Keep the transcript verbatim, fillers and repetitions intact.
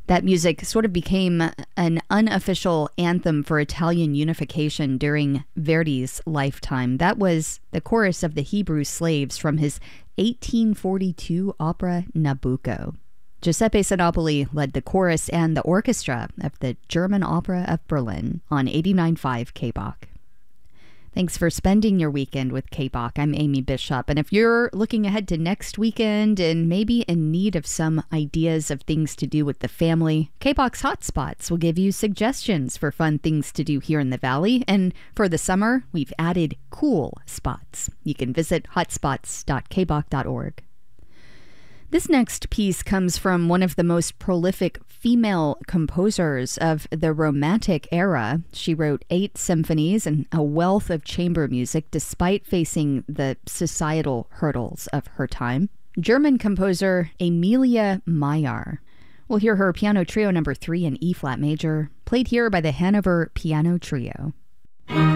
That music sort of became an unofficial anthem for Italian unification during Verdi's lifetime. That was the chorus of the Hebrew slaves from his eighteen forty-two opera Nabucco. Giuseppe Sinopoli led the chorus and the orchestra of the German Opera of Berlin on eighty-nine point five K B O C. Thanks for spending your weekend with K B O C. I'm Amy Bishop, and if you're looking ahead to next weekend and maybe in need of some ideas of things to do with the family, K B O C Hotspots will give you suggestions for fun things to do here in the Valley. And for the summer, we've added cool spots. You can visit hotspots dot k b o c dot org. This next piece comes from one of the most prolific female composers of the Romantic era. She wrote eight symphonies and a wealth of chamber music despite facing the societal hurdles of her time. German composer Emilia Mayer. We'll hear her piano trio number three in E-flat major, played here by the Hanover Piano Trio.